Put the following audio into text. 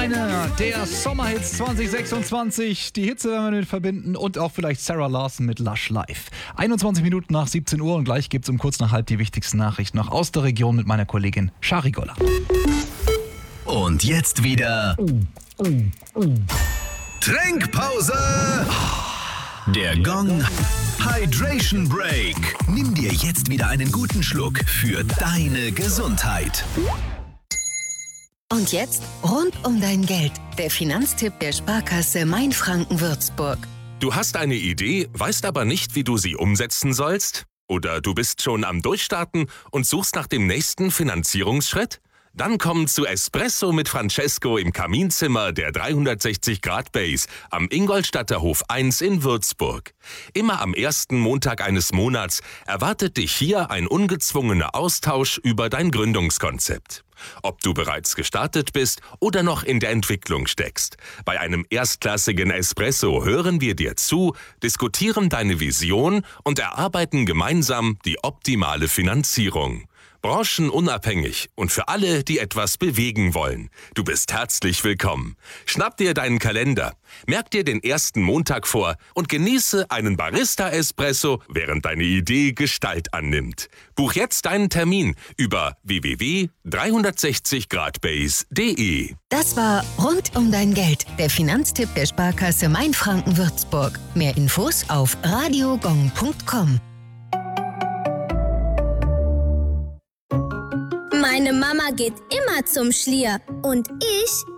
Einer der Sommerhits 2026. Die Hitze werden wir damit verbinden und auch vielleicht Sarah Larson mit Lush Life. 21 Minuten nach 17 Uhr und gleich gibt es um kurz nach halb die wichtigsten Nachrichten noch aus der Region mit meiner Kollegin Shari Goller. Und jetzt wieder Trinkpause. Der Gong Hydration Break. Nimm dir jetzt wieder einen guten Schluck für deine Gesundheit. Und jetzt rund um dein Geld. Der Finanztipp der Sparkasse Mainfranken-Würzburg. Du hast eine Idee, weißt aber nicht, wie du sie umsetzen sollst? Oder du bist schon am Durchstarten und suchst nach dem nächsten Finanzierungsschritt? Dann komm zu Espresso mit Francesco im Kaminzimmer der 360-Grad-Base am Ingolstadter Hof 1 in Würzburg. Immer am ersten Montag eines Monats erwartet dich hier ein ungezwungener Austausch über dein Gründungskonzept. Ob du bereits gestartet bist oder noch in der Entwicklung steckst. Bei einem erstklassigen Espresso hören wir dir zu, diskutieren deine Vision und erarbeiten gemeinsam die optimale Finanzierung. Branchenunabhängig und für alle, die etwas bewegen wollen. Du bist herzlich willkommen. Schnapp dir deinen Kalender, merk dir den ersten Montag vor und genieße einen Barista-Espresso, während deine Idee Gestalt annimmt. Buch jetzt deinen Termin über www.360gradbase.de. Das war Rund um dein Geld, der Finanztipp der Sparkasse Mainfranken-Würzburg. Mehr Infos auf radiogong.com. Meine Mama geht immer zum Schlier und ich